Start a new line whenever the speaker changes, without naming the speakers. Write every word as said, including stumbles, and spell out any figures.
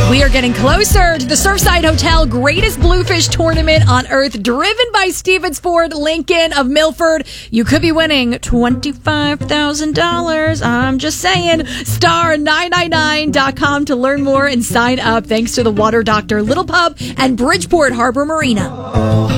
We are getting closer to the Surfside Hotel Greatest Bluefish Tournament on Earth, driven by Stevens Ford Lincoln of Milford. You could be winning twenty-five thousand dollars. I'm just saying. star nine nine nine dot com to learn more and sign up. Thanks to the Water Doctor Little Pub and Bridgeport Harbor Marina.